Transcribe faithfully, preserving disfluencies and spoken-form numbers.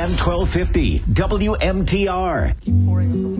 M twelve fifty, W M T R. Keep pouring